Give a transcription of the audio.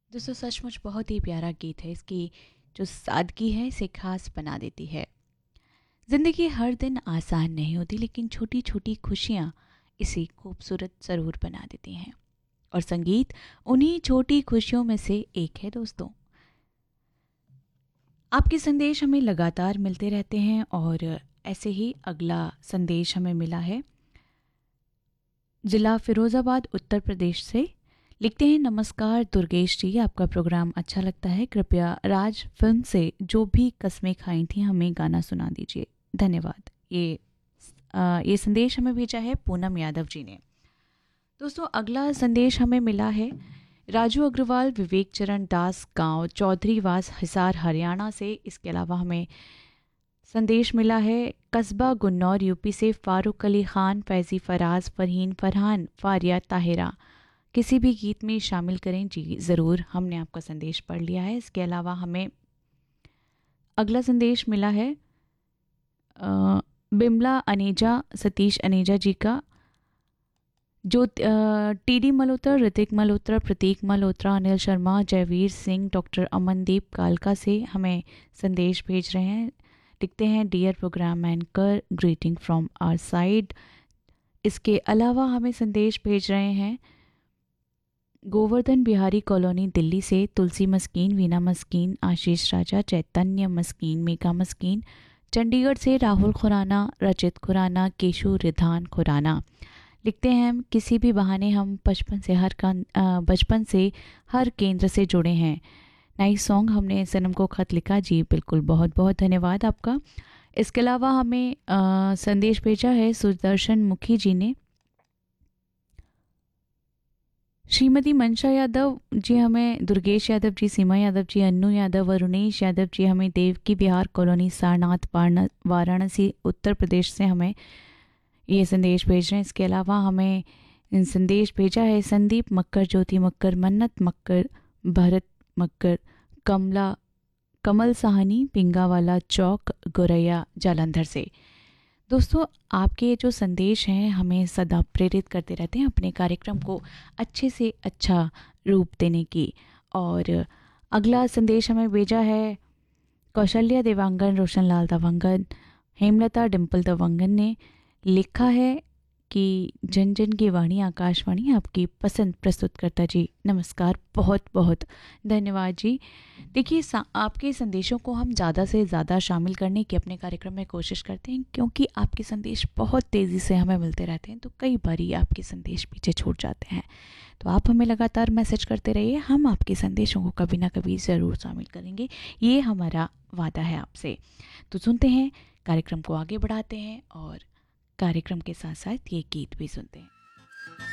दोस्तों सचमुच बहुत ही प्यारा गीत है। इसकी जो सादगी है इसे खास बना देती है। ज़िंदगी हर दिन आसान नहीं होती, लेकिन छोटी छोटी खुशियाँ इसे खूबसूरत ज़रूर बना देती हैं। और संगीत उन्हीं छोटी खुशियों में से एक है दोस्तों। आपके संदेश हमें लगातार मिलते रहते हैं और ऐसे ही अगला संदेश हमें मिला है ज़िला फिरोज़ाबाद उत्तर प्रदेश से। लिखते हैं, नमस्कार दुर्गेश जी, आपका प्रोग्राम अच्छा लगता है। कृपया राज फिल्म से जो भी कस्में खाई थी हमें गाना सुना दीजिए, धन्यवाद। ये संदेश हमें भेजा है पूनम यादव जी ने। दोस्तों अगला संदेश हमें मिला है राजू अग्रवाल विवेक चरण दास गांव चौधरीवास हिसार हरियाणा से। इसके अलावा हमें संदेश मिला है कस्बा गुन्नौर यूपी से फारूक अली खान, फैज़ी फराज, फरहीन फरहान, फारिया ताहिरा। किसी भी गीत में शामिल करें जी, ज़रूर, हमने आपका संदेश पढ़ लिया है। इसके अलावा हमें अगला संदेश मिला है बिमला अनेजा सतीश अनेजा जी का, जो टीडी मल्होत्रा, ऋतिक मल्होत्रा, प्रतीक मल्होत्रा, अनिल शर्मा, जयवीर सिंह, डॉक्टर अमनदीप कालका से हमें संदेश भेज रहे हैं। लिखते हैं, dear programme anchor, greeting from our side. इसके अलावा हमें संदेश भेज रहे हैं गोवर्धन बिहारी कॉलोनी दिल्ली से तुलसी मस्कीन, वीना मस्कीन, आशीष राजा, चैतन्य मस्कीन, मेघा मस्कीन। चंडीगढ़ से राहुल खुराना, रचित खुराना, केशु रिधान खुराना। लिखते हैं, किसी भी बहाने हम बचपन से हर केंद्र से जुड़े हैं। नाइस सॉन्ग, हमने सनम को खत लिखा जी, बिल्कुल, बहुत बहुत धन्यवाद आपका। इसके अलावा हमें संदेश भेजा है सुदर्शन मुखी जी ने। श्रीमती मनशा यादव जी हमें, दुर्गेश यादव जी, सीमा यादव जी, अन्नू यादव, वरुणेश यादव जी हमें देवकी विहार कॉलोनी सारनाथ वाराणसी उत्तर प्रदेश से हमें ये संदेश भेज रहे हैं। इसके अलावा हमें संदेश भेजा है संदीप मक्कर, ज्योति मक्कर, मन्नत मक्कर, भरत मक्कर, कमल साहनी, पिंगावाला चौक, गोरैया जालंधर से। दोस्तों आपके ये जो संदेश हैं हमें सदा प्रेरित करते रहते हैं अपने कार्यक्रम को अच्छे से अच्छा रूप देने की। और अगला संदेश हमें भेजा है कौशल्या देवांगन, रोशनलाल दवंगन, हेमलता डिम्पल दवंगन ने। लिखा है कि जन जन की वाणी आकाशवाणी आपकी पसंद प्रस्तुत करता जी, नमस्कार, बहुत बहुत धन्यवाद जी। देखिए आपके संदेशों को हम ज़्यादा से ज़्यादा शामिल करने की अपने कार्यक्रम में कोशिश करते हैं, क्योंकि आपके संदेश बहुत तेज़ी से हमें मिलते रहते हैं, तो कई बार ही आपके संदेश पीछे छूट जाते हैं। तो आप हमें लगातार मैसेज करते रहिए, हम आपके संदेशों को कभी ना कभी ज़रूर शामिल करेंगे, ये हमारा वादा है आपसे। तो सुनते हैं, कार्यक्रम को आगे बढ़ाते हैं और कार्यक्रम के साथ साथ ये गीत भी सुनते हैं।